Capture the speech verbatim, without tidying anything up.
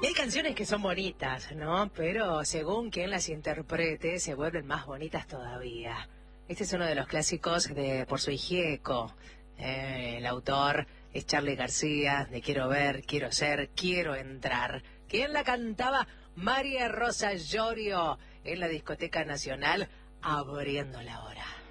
Y hay canciones que son bonitas, ¿no? Pero según quien las interprete, se vuelven más bonitas todavía. Este es uno de los clásicos de Por Soy Gieco. Eh, el autor es Charly García, de Quiero Ver, Quiero Ser, Quiero Entrar. ¿Quién la cantaba? María Rosa Llorio, en la Discoteca Nacional, abriendo la hora.